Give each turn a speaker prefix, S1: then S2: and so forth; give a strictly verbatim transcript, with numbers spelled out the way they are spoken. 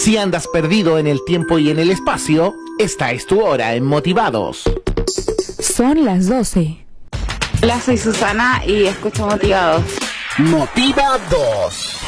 S1: Si andas perdido en el tiempo y en el espacio, esta es tu hora en Motivados.
S2: Son las doce.
S3: Hola, soy Susana y escucho Motivados.
S1: Motivados.